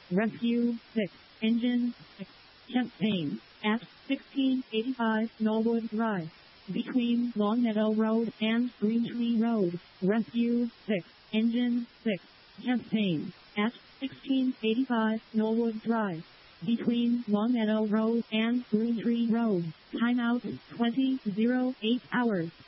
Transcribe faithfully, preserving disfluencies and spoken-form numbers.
Rescue six, Engine six, Champaign, at sixteen eighty-five Norwood Drive, between Longmeadow Road and Green Tree Road. Rescue six, Engine six, Champaign, at sixteen eighty-five Norwood Drive, between Longmeadow Road and Green Tree Road. Timeout twenty oh eight hours.